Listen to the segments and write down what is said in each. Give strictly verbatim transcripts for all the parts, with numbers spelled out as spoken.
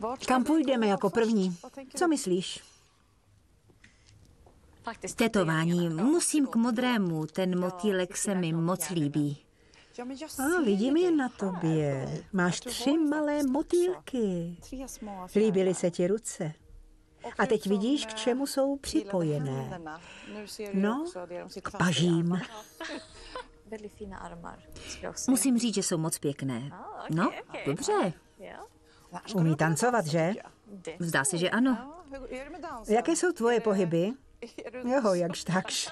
Kam půjdeme jako první? Co myslíš? Tetování. Musím k modrému, ten motýlek se mi moc líbí. A vidím je na tobě. Máš tři malé motýlky. Líbily se ti ruce. A teď vidíš, k čemu jsou připojené. No, k pažím. Musím říct, že jsou moc pěkné. No, dobře. Umí tancovat, že? Zdá se, že ano. Jaké jsou tvoje pohyby? Joho, jakž takž.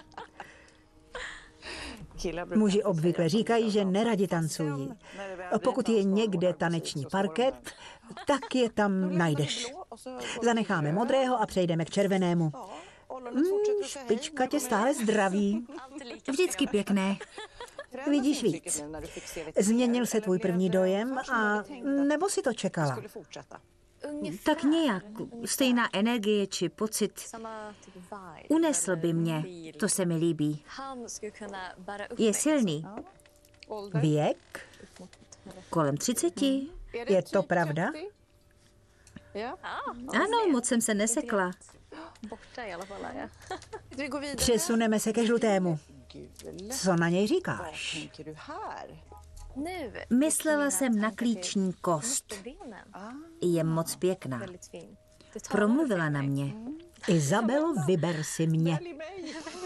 Muži obvykle říkají, že neradi tancují. Pokud je někde taneční parket, tak je tam najdeš. Zanecháme modrého a přejdeme k červenému. Hmm, špička tě stále zdraví. Vždycky pěkné. Vidíš víc. Změnil se tvůj první dojem a nebo si to čekala? Tak nějak. Stejná energie či pocit. Unesl by mě. To se mi líbí. Je silný. Věk? Kolem třiceti. Je to pravda? Ano, moc jsem se nesekla. Přesuneme se ke žlutému. Co na něj říkáš? Myslela jsem na klíční kost. Je moc pěkná. Promluvila na mě. Izabelo, vyber si mě.